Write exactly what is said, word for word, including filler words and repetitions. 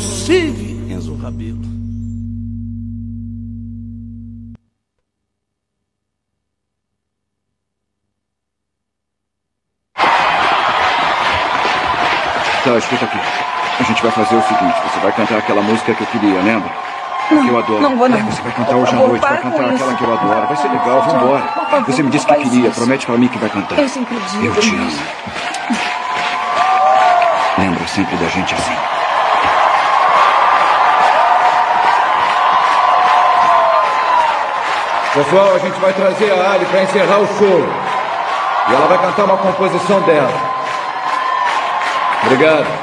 Sive Enzo Rabelo. Tá, escuta aqui. A gente vai fazer o seguinte, você vai cantar aquela música que eu queria, lembra? Não, que eu adoro. Não vou não. É, você vai cantar hoje à noite, vai cantar aquela que eu adoro. Vai ser legal, vambora. Você me disse que queria, promete pra mim que vai cantar. Eu sempre digo. Eu te amo. Lembra sempre da gente assim. Pessoal, a gente vai trazer a Ali pra encerrar o show. E ela vai cantar uma composição dela. Obrigado.